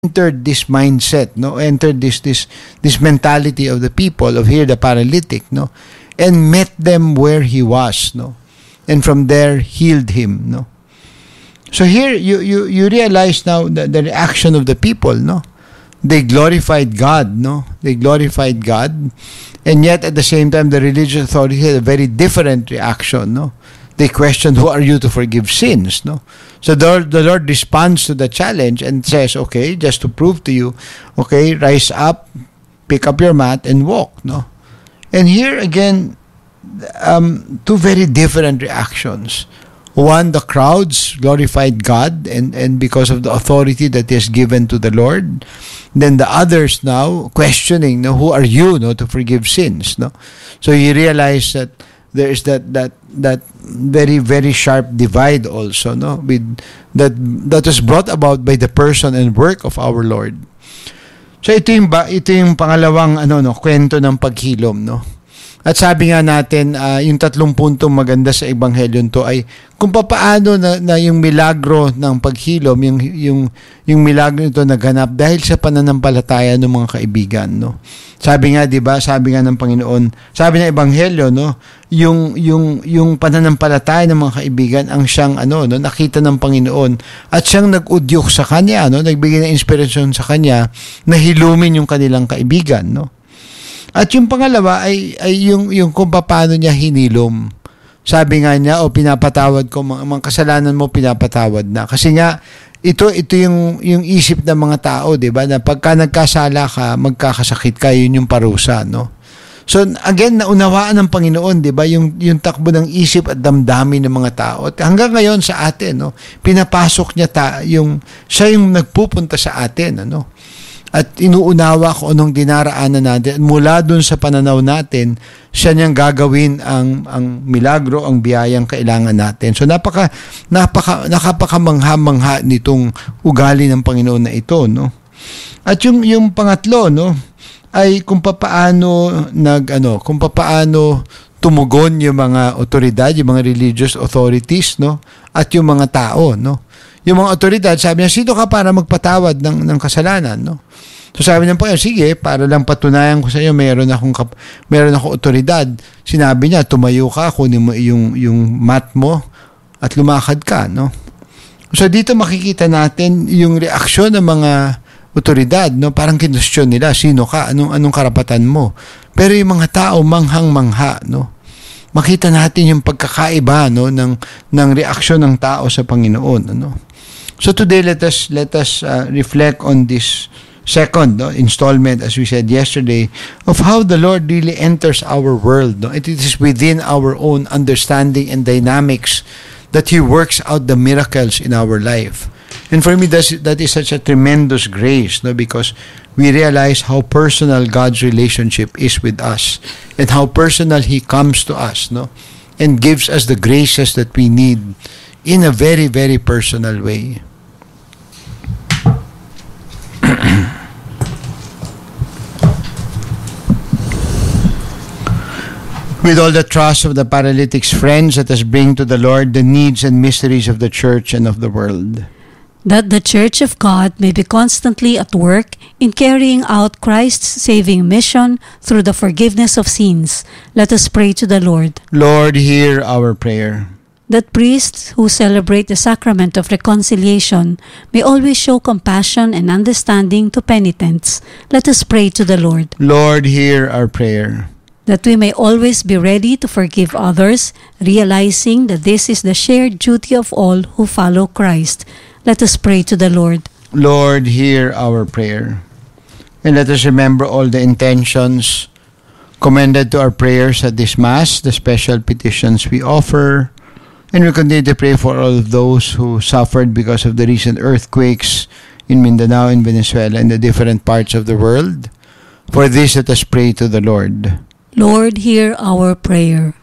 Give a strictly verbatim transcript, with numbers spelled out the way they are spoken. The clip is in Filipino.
entered this mindset, no, entered this this this mentality of the people of here the paralytic, no, and met them where he was, no, and from there healed him, no. So here you you you realize now the, the reaction of the people, no. They glorified God, no, they glorified God, and yet at the same time the religious authority had a very different reaction, no. They questioned, who are you to forgive sins, no? So the Lord, the Lord responds to the challenge and says, okay, just to prove to you, okay, rise up, pick up your mat and walk, no? And here again, um, two very different reactions. One, the crowds glorified God and, and because of the authority that is given to the Lord. Then the others now questioning, no, who are you, no, to forgive sins, no? So you realize that there is that that that very very sharp divide also, no, with that that was brought about by the person and work of our Lord. So ito yung ba, ito yung pangalawang ano no kwento ng paghilom, no. At sabi nga natin, uh, yung tatlong puntong maganda sa ebanghelyo to ay kung papaano na, na yung milagro ng paghilom, yung yung yung milagro nito naganap dahil sa pananampalataya ng mga kaibigan, no. Sabi nga, 'di ba? Sabi nga ng Panginoon, sabi ng ebanghelyo, no, yung yung yung pananampalataya ng mga kaibigan ang siyang ano, no, nakita ng Panginoon at siyang nag-udyok sa kanya, no, nagbigay ng inspirasyon sa kanya na hilumin yung kanilang kaibigan, no. At yung pangalawa ay, ay yung, yung kung paano niya hinilom. Sabi nga niya, o oh, pinapatawad ko, mga, mga kasalanan mo, pinapatawad na. Kasi nga, ito ito yung, yung isip ng mga tao, di ba? Na pagka nagkasala ka, magkakasakit ka, yun yung parusa, no? So, again, naunawaan ng Panginoon, di ba? Yung, yung takbo ng isip at damdamin ng mga tao. At hanggang ngayon sa atin, no? Pinapasok niya ta, yung, siya yung nagpupunta sa atin, ano? At inuunawa ko anong dinaraanan natin. Mula dun sa pananaw natin, siya niyang gagawin ang ang milagro, ang biyayang kailangan natin. So napaka napaka nakapakamangha-mangha nitong ugali ng Panginoon na ito, no. At yung yung pangatlo, no, ay kung papaano nag ano, kung papaano tumugon yung mga otoridad, yung mga religious authorities, no, at yung mga tao, no. Yung mga otoridad, sabi niya, sino ka para magpatawad ng, ng kasalanan, no? So sabi niya, sige, para lang patunayan ko sa iyo, mayroon akong, kap- mayroon akong otoridad. Sinabi niya, tumayo ka, kunin mo yung, yung mat mo at lumakad ka, no? So dito makikita natin yung reaksyon ng mga otoridad, no? Parang kinustyon nila, sino ka, anong, anong karapatan mo? Pero yung mga tao, manghang-mangha, no? Makita natin yung pagkakaiba, no, ng ng reaksyon ng tao sa Panginoon, ano. So today let us let us uh, reflect on this second, no, installment, as we said yesterday, of how the Lord really enters our world, no. It is within our own understanding and dynamics that He works out the miracles in our life. And for me, that's, that is such a tremendous grace, no, because we realize how personal God's relationship is with us and how personal He comes to us, no, and gives us the graces that we need in a very, very personal way. With all the trust of the paralytic's friends, let us bring to the Lord the needs and mysteries of the church and of the world. That the Church of God may be constantly at work in carrying out Christ's saving mission through the forgiveness of sins, let us pray to the Lord. Lord, hear our prayer. That priests who celebrate the sacrament of reconciliation may always show compassion and understanding to penitents, let us pray to the Lord. Lord, hear our prayer. That we may always be ready to forgive others, realizing that this is the shared duty of all who follow Christ. Let us pray to the Lord. Lord, hear our prayer. And let us remember all the intentions commended to our prayers at this Mass, the special petitions we offer. And we continue to pray for all of those who suffered because of the recent earthquakes in Mindanao and Venezuela and the different parts of the world. For this, let us pray to the Lord. Lord, hear our prayer.